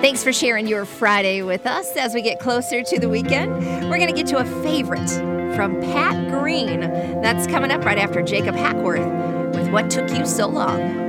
Thanks for sharing your Friday with us. As we get closer to the weekend, we're going to get to a favorite from Pat Green. That's coming up right after Jacob Hackworth with What Took You So Long.